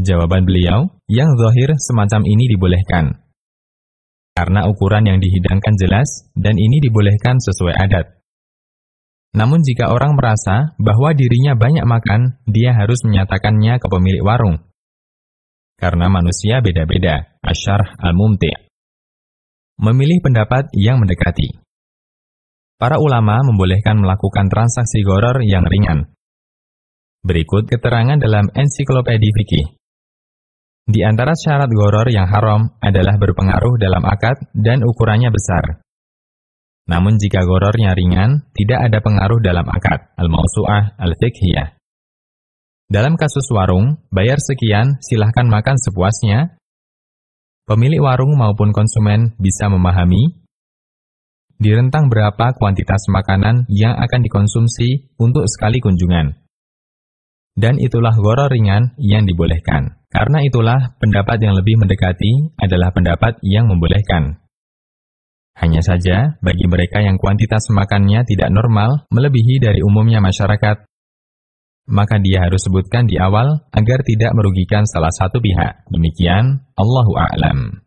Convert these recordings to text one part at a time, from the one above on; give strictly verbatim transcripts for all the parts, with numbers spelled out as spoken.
Jawaban beliau, yang zahir semacam ini dibolehkan. Karena ukuran yang dihidangkan jelas, dan ini dibolehkan sesuai adat. Namun jika orang merasa bahwa dirinya banyak makan, dia harus menyatakannya ke pemilik warung. Karena manusia beda-beda. Asyarh al-Mumti'. Memilih pendapat yang mendekati. Para ulama membolehkan melakukan transaksi gharar yang ringan. Berikut keterangan dalam ensiklopedi fikih. Di antara syarat gharar yang haram adalah berpengaruh dalam akad dan ukurannya besar. Namun jika ghararnya ringan, tidak ada pengaruh dalam akad. Al-Mawsu'ah Al-Fiqhiyah. Dalam kasus warung, bayar sekian, silahkan makan sepuasnya. Pemilik warung maupun konsumen bisa memahami di rentang berapa kuantitas makanan yang akan dikonsumsi untuk sekali kunjungan. Dan itulah gharar ringan yang dibolehkan. Karena itulah pendapat yang lebih mendekati adalah pendapat yang membolehkan. Hanya saja, bagi mereka yang kuantitas makannya tidak normal, melebihi dari umumnya masyarakat, maka dia harus sebutkan di awal agar tidak merugikan salah satu pihak. Demikian, Allahu a'lam.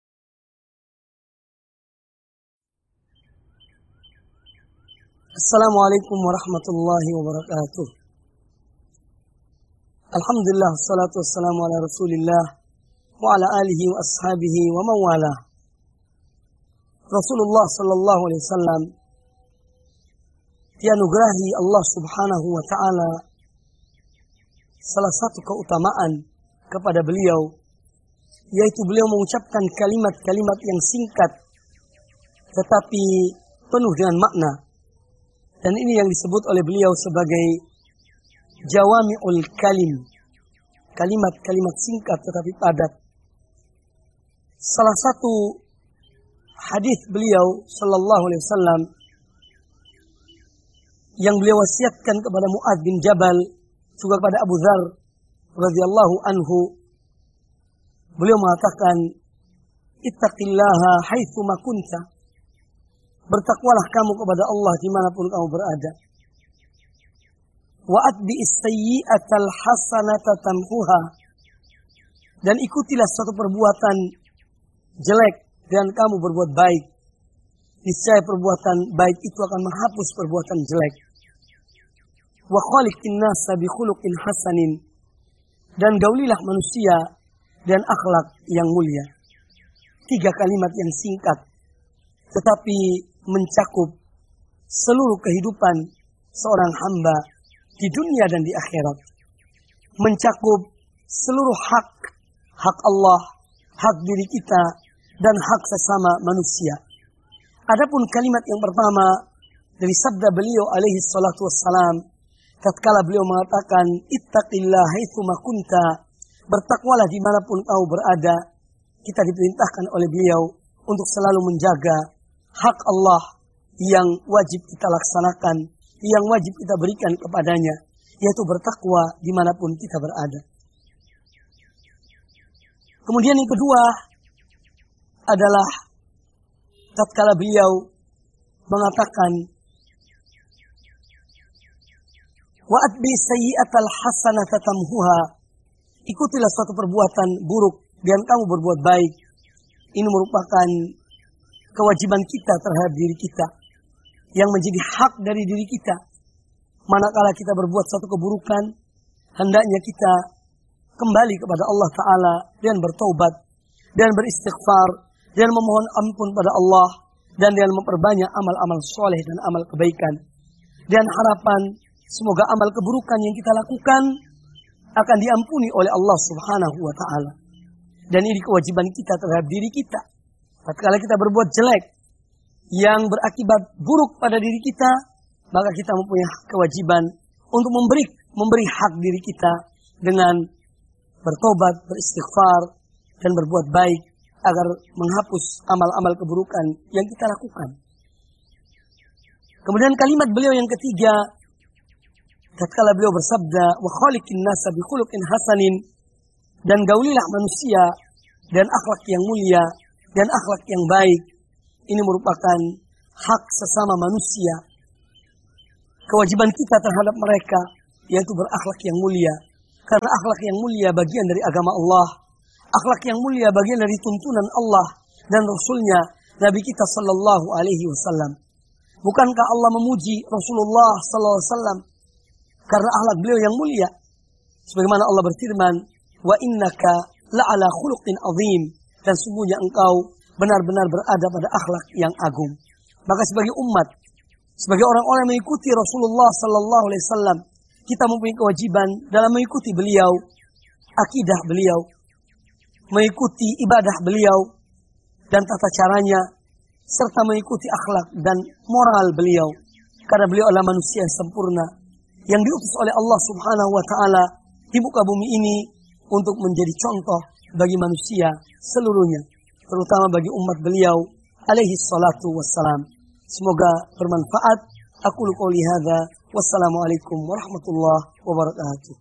Assalamualaikum warahmatullahi wabarakatuh. Alhamdulillah, salatu wassalamu ala rasulillah wa ala alihi wa ashabihi wa mawala. Rasulullah sallallahu alaihi wasallam dianugerahi Allah subhanahu wa ta'ala salah satu keutamaan kepada beliau, yaitu beliau mengucapkan kalimat-kalimat yang singkat tetapi penuh dengan makna. Dan ini yang disebut oleh beliau sebagai jawami'ul kalim, kalimat-kalimat singkat tetapi padat. Salah satu hadis beliau sallallahu alaihi wasallam yang beliau wasiatkan kepada Mu'adz bin Jabal, juga kepada Abu Dzar radhiyallahu anhu, beliau mengatakan, ittaqillaha haitsu ma kunta, bertakwalah kamu kepada Allah dimanapun kamu berada. Wa atbi'is sayyi'atal hasanata tamhuha, dan ikutilah suatu perbuatan jelek dan kamu berbuat baik, niscaya perbuatan baik itu akan menghapus perbuatan jelek. Wa khaliqin nasa bi khuluqin hasanin, dan gaulilah manusia dan akhlak yang mulia. Tiga kalimat yang singkat tetapi mencakup seluruh kehidupan seorang hamba di dunia dan di akhirat. Mencakup seluruh hak, hak Allah, hak diri kita, dan hak sesama manusia. Adapun kalimat yang pertama dari sabda beliau alaihi salatu wassalam, tatkala beliau mengatakan, ittaqillah haitsu ma kunta, bertakwalah dimanapun kau berada, kita diperintahkan oleh beliau untuk selalu menjaga hak Allah yang wajib kita laksanakan, yang wajib kita berikan kepadanya, yaitu bertakwa dimanapun kita berada. Kemudian yang kedua adalah tatkala beliau mengatakan, wa atbi sayyi'atal hasanata tamhuha, ikutilah suatu perbuatan buruk dan kamu berbuat baik. Ini merupakan kewajiban kita terhadap diri kita, yang menjadi hak dari diri kita. Manakala kita berbuat suatu keburukan, hendaknya kita kembali kepada Allah Ta'ala dan bertaubat dan beristighfar dan memohon ampun pada Allah, dan dengan memperbanyak amal-amal soleh dan amal kebaikan. Dan harapan semoga amal keburukan yang kita lakukan akan diampuni oleh Allah Subhanahu wa Ta'ala. Dan ini kewajiban kita terhadap diri kita. Tatkala kita berbuat jelek yang berakibat buruk pada diri kita, maka kita mempunyai kewajiban untuk memberi memberi hak diri kita dengan bertobat, beristighfar, dan berbuat baik agar menghapus amal-amal keburukan yang kita lakukan. Kemudian kalimat beliau yang ketiga, tatkala beliau bersabda, wa khaliqin nasa bi khuluqin hasanin, dan gaulilah manusia dan akhlak yang mulia dan akhlak yang baik. Ini merupakan hak sesama manusia. Kewajiban kita terhadap mereka yaitu berakhlak yang mulia. Karena akhlak yang mulia bagian dari agama Allah. Akhlak yang mulia bagian dari tuntunan Allah dan Rasulnya, Nabi kita Sallallahu Alaihi Wasallam. Bukankah Allah memuji Rasulullah Sallallahu Alaihi Wasallam karena akhlak beliau yang mulia? Sebagaimana Allah berfirman, wa innaka la'ala khuluqin azim, dan sungguhnya engkau benar-benar berada pada akhlak yang agung. Maka sebagai umat, sebagai orang-orang yang mengikuti Rasulullah Sallallahu Alaihi Wasallam, kita mempunyai kewajiban dalam mengikuti beliau, akidah beliau, mengikuti ibadah beliau dan tata caranya, serta mengikuti akhlak dan moral beliau. Karena beliau adalah manusia yang sempurna, yang diutus oleh Allah Subhanahu wa Ta'ala di muka bumi ini untuk menjadi contoh bagi manusia seluruhnya, terutama bagi umat beliau alaihi salatu wassalam. Semoga bermanfaat. Aku qouli hadza, wassalamualaikum warahmatullahi wabarakatuh.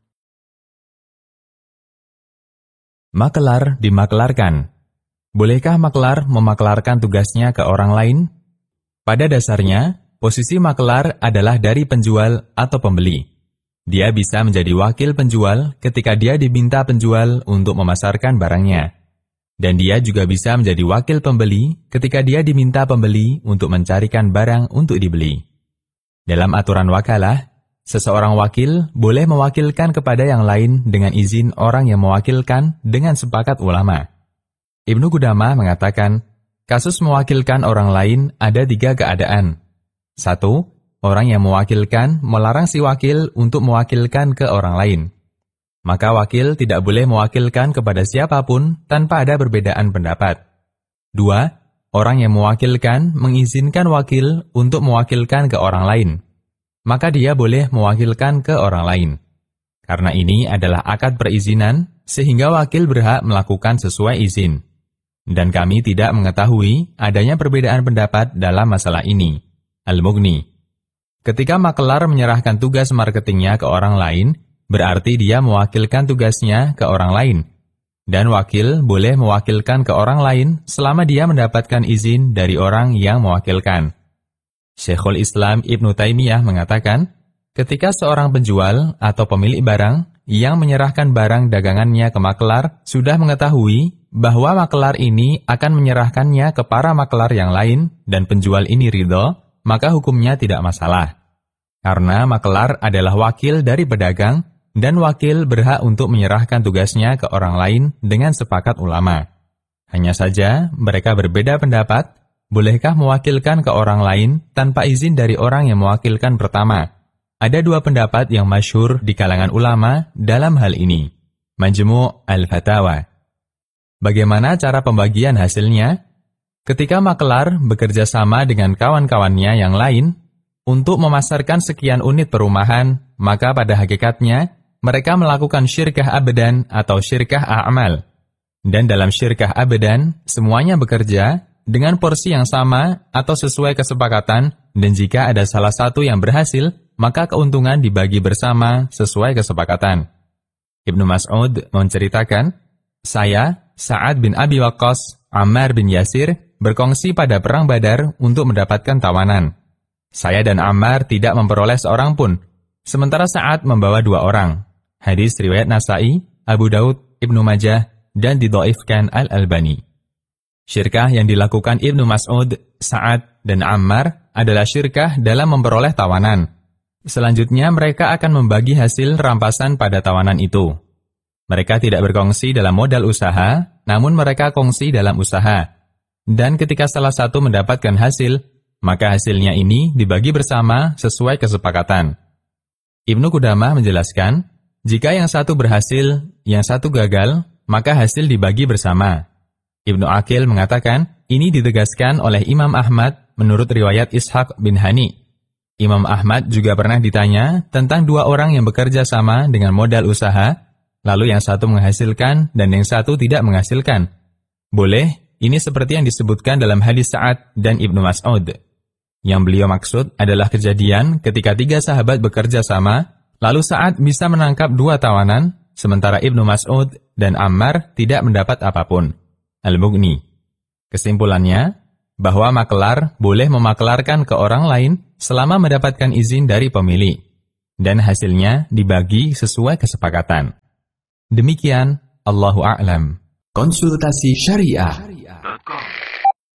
Makelar dimaklarkan. Bolehkah maklar memaklarkan tugasnya ke orang lain? Pada dasarnya, posisi maklar adalah dari penjual atau pembeli. Dia bisa menjadi wakil penjual ketika dia diminta penjual untuk memasarkan barangnya. Dan dia juga bisa menjadi wakil pembeli ketika dia diminta pembeli untuk mencarikan barang untuk dibeli. Dalam aturan wakalah, seseorang wakil boleh mewakilkan kepada yang lain dengan izin orang yang mewakilkan dengan sepakat ulama. Ibnu Qudamah mengatakan, kasus mewakilkan orang lain ada tiga keadaan. Satu, orang yang mewakilkan melarang si wakil untuk mewakilkan ke orang lain. Maka wakil tidak boleh mewakilkan kepada siapapun tanpa ada perbedaan pendapat. Dua, orang yang mewakilkan mengizinkan wakil untuk mewakilkan ke orang lain. Maka dia boleh mewakilkan ke orang lain. Karena ini adalah akad perizinan, sehingga wakil berhak melakukan sesuai izin. Dan kami tidak mengetahui adanya perbedaan pendapat dalam masalah ini. Al-Mughni. Ketika makelar menyerahkan tugas marketingnya ke orang lain, berarti dia mewakilkan tugasnya ke orang lain. Dan wakil boleh mewakilkan ke orang lain selama dia mendapatkan izin dari orang yang mewakilkan. Syekhul Islam Ibnu Taimiyah mengatakan, ketika seorang penjual atau pemilik barang yang menyerahkan barang dagangannya ke makelar sudah mengetahui bahwa makelar ini akan menyerahkannya ke para makelar yang lain dan penjual ini ridho, maka hukumnya tidak masalah. Karena makelar adalah wakil dari pedagang, dan wakil berhak untuk menyerahkan tugasnya ke orang lain dengan sepakat ulama. Hanya saja, mereka berbeda pendapat, bolehkah mewakilkan ke orang lain tanpa izin dari orang yang mewakilkan pertama? Ada dua pendapat yang masyhur di kalangan ulama dalam hal ini. Majmu' al-Fatawa. Bagaimana cara pembagian hasilnya? Ketika makelar bekerja sama dengan kawan-kawannya yang lain untuk memasarkan sekian unit perumahan, maka pada hakikatnya mereka melakukan syirkah abadan atau syirkah a'mal. Dan dalam syirkah abadan, semuanya bekerja dengan porsi yang sama atau sesuai kesepakatan, dan jika ada salah satu yang berhasil, maka keuntungan dibagi bersama sesuai kesepakatan. Ibnu Mas'ud menceritakan, saya, Sa'ad bin Abi Waqqas, Ammar bin Yasir, berkongsi pada perang Badar untuk mendapatkan tawanan. Saya dan Ammar tidak memperoleh seorang pun, sementara Sa'ad membawa dua orang. Hadis riwayat Nasai, Abu Daud, Ibnu Majah, dan didhaifkan Al-Albani. Syirkah yang dilakukan Ibnu Mas'ud, Sa'ad, dan Ammar adalah syirkah dalam memperoleh tawanan. Selanjutnya mereka akan membagi hasil rampasan pada tawanan itu. Mereka tidak berkongsi dalam modal usaha, namun mereka kongsi dalam usaha. Dan ketika salah satu mendapatkan hasil, maka hasilnya ini dibagi bersama sesuai kesepakatan. Ibnu Qudamah menjelaskan, jika yang satu berhasil, yang satu gagal, maka hasil dibagi bersama. Ibnu Aqil mengatakan, ini ditegaskan oleh Imam Ahmad menurut riwayat Ishaq bin Hani. Imam Ahmad juga pernah ditanya tentang dua orang yang bekerja sama dengan modal usaha, lalu yang satu menghasilkan dan yang satu tidak menghasilkan. Boleh, ini seperti yang disebutkan dalam hadis Sa'ad dan Ibnu Mas'ud. Yang beliau maksud adalah kejadian ketika tiga sahabat bekerja sama, lalu Sa'ad bisa menangkap dua tawanan, sementara Ibnu Mas'ud dan Ammar tidak mendapat apapun. Al-Mughni. Kesimpulannya, bahwa makelar boleh memaklarkan ke orang lain selama mendapatkan izin dari pemilik. dan hasilnya dibagi sesuai kesepakatan. Demikian, Allahu a'lam. Konsultasi Syariah.